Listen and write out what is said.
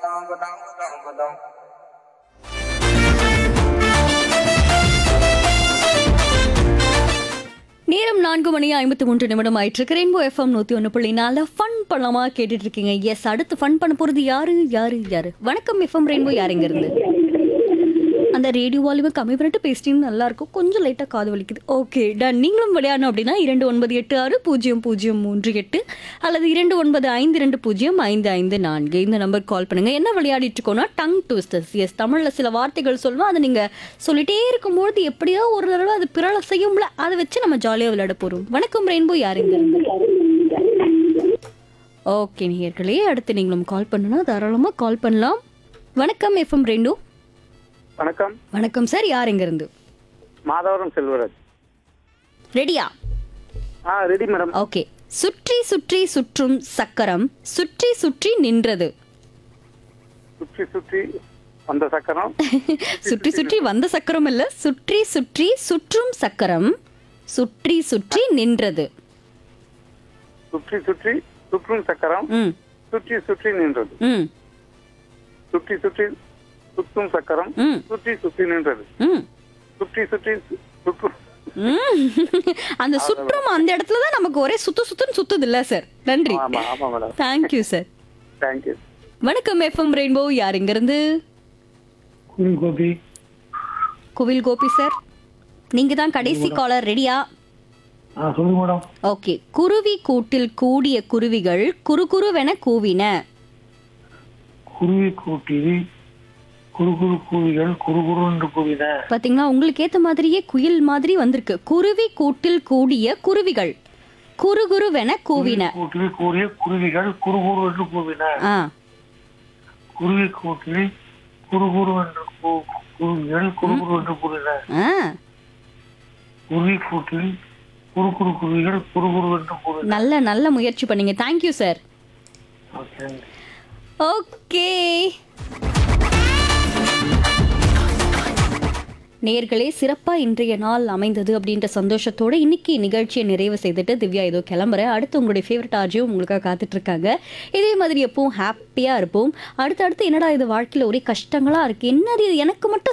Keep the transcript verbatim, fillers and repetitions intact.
நேரம் நான்கு மணி ஐம்பத்தி மூன்று நிமிடம் ஆயிட்டு இருக்கு. ரெயின்போ எஃப்எம் நூத்தி ஒன்று புள்ளி நாலு ஃபன் பண்ணலாமா கேட்டுட்டு இருக்கீங்க. எஸ், அடுத்து ஃபன் பண்ண போறது யாரு யாரு யாரு வணக்கம் எஃப்எம் ரெயின்போ. யாருங்க இருந்து அந்த ரேடியோ வால்யூமை கம்மி பண்ணிட்டு பேசிட்டீங்கன்னா நல்லா இருக்கும். கொஞ்சம் லைட்டாக காது வலிக்குது. Okay done. நீங்களும் விளையாடணும் அப்படின்னா இரண்டு ஒன்பது எட்டு ஆறு பூஜ்ஜியம் பூஜ்ஜியம் மூன்று எட்டு அல்லது இரண்டு ஒன்பது ஐந்து ரெண்டு பூஜ்ஜியம் ஐந்து ஐந்து நான்கு இந்த நம்பருக்கு கால் பண்ணுங்க. என்ன விளையாடிட்டு இருக்கோம்னா டங் ட்விஸ்டர்ஸ். எஸ், தமிழில் சில வார்த்தைகள் சொல்லுவோம். அதை நீங்கள் சொல்லிட்டே இருக்கும்போது எப்படியோ ஒரு தடவை அது பிறல செய்யும்ல, அதை வச்சு நம்ம ஜாலியாக விளையாட போகிறோம். வணக்கம் ரெயின்போ. யாருங்க இருந்து? ஓகே நேயர்களே, அடுத்து நீங்களும் கால் பண்ணுனா தாராளமாக கால் பண்ணலாம். வணக்கம் எஃப்எம் ரெயின்போ. வணக்கம். வணக்கம் சார். யார் எங்க இருந்து? மாதவரம் செல்வராஜ். ரெடியா? ஆ ரெடி மேடம். ஓகே. சுற்றி சுற்றி சுற்றும் சக்கரம் சுற்றி சுற்றி நின்றது. சுற்றி சுற்றி வந்த சக்கரம். சுற்றி சுற்றி வந்த சக்கரம் இல்ல, சுற்றி சுற்றி சுற்றும் சக்கரம் சுற்றி சுற்றி நின்றது. சுற்றி சுற்றி சுற்றும் சக்கரம் ம் சுற்றி சுற்றி நின்றது. ம் சுற்றி சுற்றி சுற்றும் சக்கரம் ம் சுற்றி சுற்றி நின்றது. ம் சுற்றி சுற்றி சுற்றும். ம். அந்த சுற்றும் அந்த இடத்துல தான் நமக்கு ஒரே சுத்து சுத்துன்னு சுத்துது இல்ல சார். நன்றி. ஆமா ஆமா மேடம். Thank you sir. தேங்க்யூ. வணக்கம் எஃப்எம் ரெயின்போ. யார் எங்க இருந்து? குயில் கோபி. கோவில் கோபி சார், நீங்க தான் கடைசி காலர். ரெடியா? ஆ சொல்லுங்க மேடம். ஓகே. குருவி கூட்டில் கூடிய குருவிகள் குறுகுருவென கூவின. குருவி கூட்டில் குறு குறு கூவிகள் குறு குறு என்று கூவின. பாத்தீங்களா, உங்களுக்கு ஏத்த மாதிரியே குயில் மாதிரி வந்திருக்கு. குருவி கூட்டில் கூடிய குருவிகள் குறுகுருவென கூவின. கூட்டில் கூடிய குருவிகள் குறு குறு என்று கூவின. ஆ, குருவி கூட்டில் குறு குறு என்று கூ- குருவிகள் குறு குறு என்று கூவின. ஆ, குருவி கூட்டில் குறு குறு குருவிகள் குறு குறு என்று கூவின. நல்ல நல்ல முயற்சி பண்ணீங்க. Thank you sir. ஓகே. ஓகே நேர்களே, சிறப்பாக இன்றைய நாள் அமைந்தது அப்படின்ற சந்தோஷத்தோட இன்னைக்கு நிகழ்ச்சியை நிறைவு செய்துட்டு திவ்யா ஏதோ கிளம்புறேன். அடுத்து உங்களுடைய ஃபேவரட் ஆர்ஜியும் உங்களுக்காக காத்துட்டு இருக்காங்க. இதே மாதிரி எப்பவும் ஹாப்பியாக இருப்போம். அடுத்தடுத்து என்னடா இது வாழ்க்கையில் ஒரே கஷ்டங்களாக இருக்குது, என்னது இது எனக்கு மட்டும்